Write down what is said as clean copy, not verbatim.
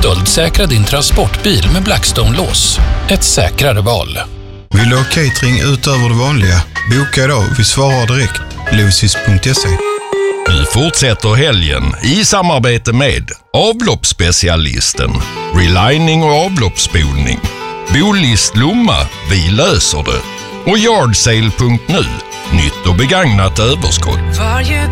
Stöldsäkra din transportbil med Blackstone-lås. Ett säkrare val. Vill du ha catering utöver det vanliga? Boka idag, vi svarar direkt. Lucis.se. Nu fortsätter helgen i samarbete med avloppsspecialisten, relining och avloppsspolning, Bolist Lomma, vi löser det, och Yardsale.nu, nytt och begagnat överskott.